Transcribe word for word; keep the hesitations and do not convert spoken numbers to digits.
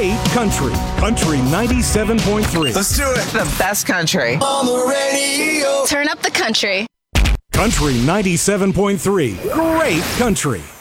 great country. Country ninety-seven point three. Let's do it. The best country. On the radio. Turn up the country. Country ninety-seven point three. Great country.